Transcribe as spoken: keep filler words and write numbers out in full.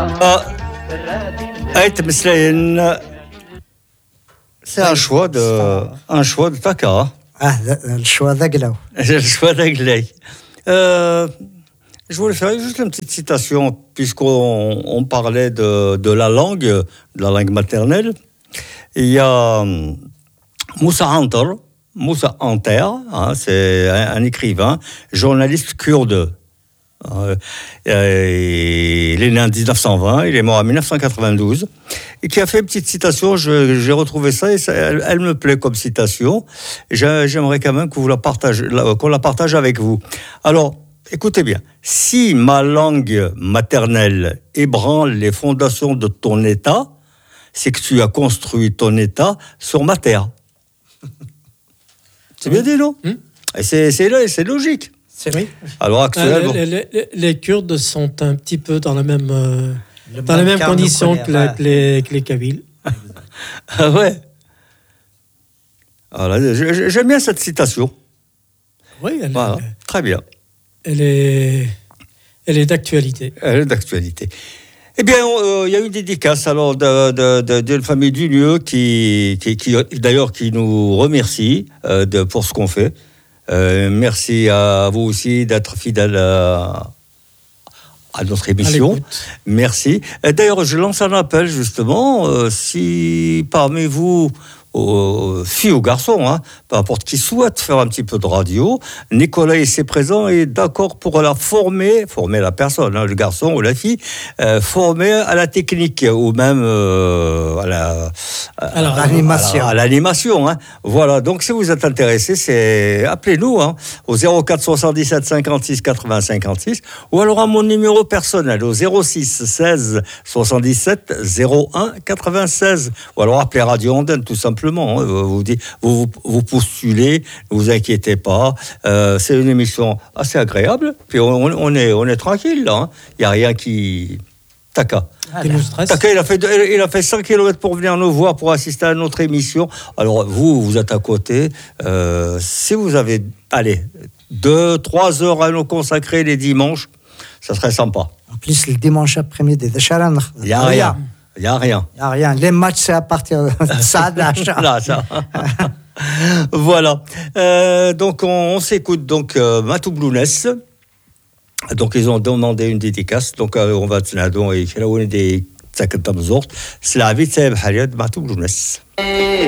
C'est un choix de, un choix de Taka. Ah, le choix d'Aglaou. Le choix d'Aglaou. Euh, je voulais faire juste une petite citation, puisqu'on on parlait de, de la langue, de la langue maternelle. Il y a Moussa Anter, Moussa Anter, hein, c'est un, un écrivain, journaliste kurde. Euh, il est né en dix-neuf cent vingt, il est mort en dix-neuf cent quatre-vingt-douze, et qui a fait une petite citation. Je, j'ai retrouvé ça et ça, elle, elle me plaît comme citation. J'aimerais quand même que vous la partagez, qu'on la partage avec vous. Alors, écoutez bien. Si ma langue maternelle ébranle les fondations de ton État, c'est que tu as construit ton État sur ma terre. C'est bien dit, non? mmh. Et c'est, c'est, c'est logique. C'est vrai. Alors actuellement, euh, les, les, les Kurdes sont un petit peu dans la même, euh, dans les mêmes conditions que, la, que, les, que les Kabyles. Ah ouais. Voilà, j'aime bien cette citation. Oui, elle, voilà, elle, très bien. Elle est, elle est d'actualité. Elle est d'actualité. Eh bien, il euh, y a une dédicace alors de, de, de, d'une famille du lieu qui, qui, qui d'ailleurs, qui nous remercie euh, de, pour ce qu'on fait. Euh, merci à vous aussi d'être fidèles à, à notre émission. Merci. Et d'ailleurs, je lance un appel justement, euh, si parmi vous, aux filles ou garçons, hein, peu importe qui souhaite faire un petit peu de radio, Nicolas ici présent est d'accord pour la former, former la personne, hein, le garçon ou la fille, euh, former à la technique ou même euh, à, la, à, Alors, à l'animation. À, à l'animation, hein. Voilà. Donc, si vous êtes intéressé, c'est appelez-nous hein, au zéro quatre soixante-dix-sept cinquante-six quatre-vingts cinquante-six ou alors à mon numéro personnel au zéro six seize soixante-dix-sept zéro un quatre-vingt-seize ou alors appelez Radio Andenne tout simplement. Vous, vous, vous postulez, ne vous inquiétez pas. Euh, c'est une émission assez agréable. Puis on, on, est, on est tranquille là. Hein. Il n'y a rien qui. Taka. Ah, Taka, il a, fait, il a fait cent kilomètres pour venir nous voir, pour assister à notre émission. Alors vous, vous êtes à côté. Euh, si vous avez, allez, deux, trois heures à nous consacrer les dimanches, ça serait sympa. En plus, le dimanche après-midi, il n'y a rien. Il n'y a rien. Il n'y a rien. Les matchs, c'est à partir de ça, de l'achat. Là, ça. Voilà. Euh, donc, on, on s'écoute donc euh, Matou Blounès. Donc, ils ont demandé une dédicace. Donc, euh, on va tenir donc, et là, on est des Tsaketam Zort. C'est la vie de Matou Blounès.